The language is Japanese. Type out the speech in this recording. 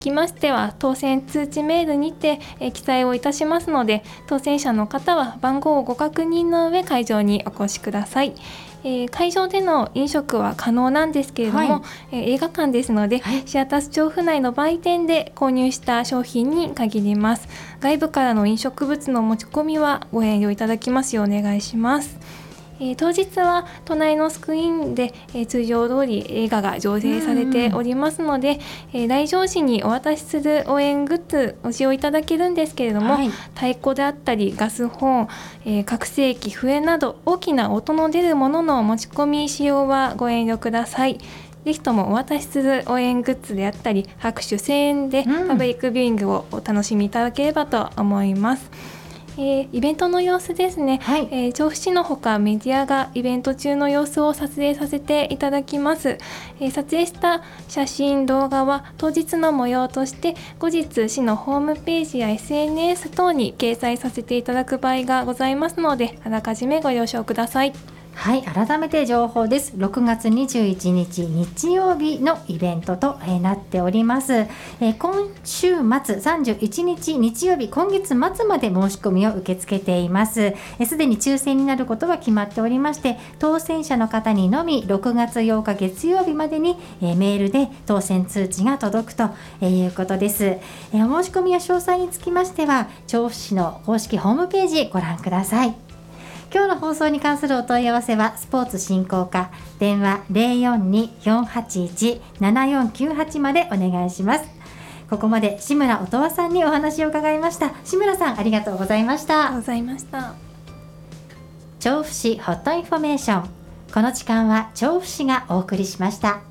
きましては当選通知メールにて記載をいたしますので、当選者の方は番号をご確認の上会場にお越しください。会場での飲食は可能なんですけれども、映画館ですので、シアタース調布内の売店で購入した商品に限ります。外部からの飲食物の持ち込みはご遠慮いただきますようお願いします。当日は隣のスクリーンで、通常通り映画が上映されておりますので、来場時にお渡しする応援グッズを使用いただけるんですけれども、太鼓であったりガスホーン、拡声器、笛など大きな音の出るものの持ち込み使用はご遠慮ください。ぜひともお渡しする応援グッズであったり拍手声援でパブリックビューイングをお楽しみいただければと思います。イベントの様子ですね、調布市のほかメディアがイベント中の様子を撮影させていただきます。撮影した写真動画は当日の模様として後日市のホームページや SNS 等に掲載させていただく場合がございますので、あらかじめご了承ください。 はい、改めて情報です。6月21日日曜日のイベントとなっております。今週末31日日曜日、今月末まで申し込みを受け付けています。すでに抽選になることは決まっておりまして、当選者の方にのみ6月8日月曜日までにメールで当選通知が届くということです。お申し込みや詳細につきましては調布市の公式ホームページご覧ください。今日の放送に関するお問い合わせはスポーツ振興課電話 042-481-7498 までお願いします。ここまで志村音羽さんにお話を伺いました。志村さん、ありがとうございました。 ありがとうございました。 調布市ホットインフォメーション、この時間は調布市がお送りしました。